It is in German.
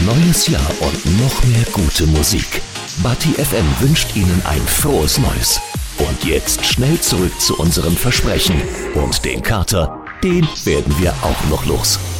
neues Jahr und noch mehr gute Musik. Bati FM wünscht Ihnen ein frohes Neues. Und jetzt schnell zurück zu unserem Versprechen. Und den Kater, den werden wir auch noch los.